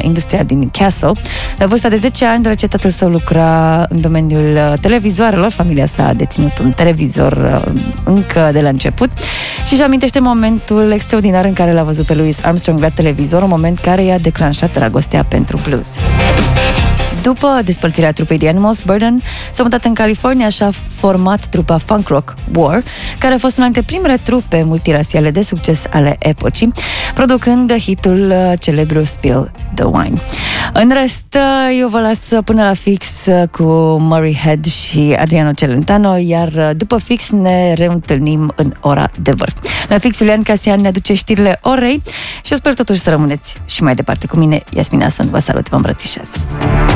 industria din Newcastle. La vârsta de 10 ani, deoarece tatăl său lucra în domeniul televizoarelor, familia sa a deținut un televizor încă de la început și își amintește momentul extraordinar în care l-a văzut pe Louis Armstrong la televizor, un moment care i-a declanșat dragostea pentru blues. După despărțirea trupei The Animals, Burden s-a mutat în California și a format trupa funk rock War, care a fost una dintre primele trupe multirasiale de succes ale epocii, producând hitul celebru Spill the Wine. În rest, eu vă las până la fix cu Murray Head și Adriano Celentano, iar după fix ne reîntâlnim în ora de vârf. La fix, Iulian Casian ne aduce știrile orei și eu sper totuși să rămâneți și mai departe cu mine. Iasmina Sun, vă salut, vă îmbrățișez.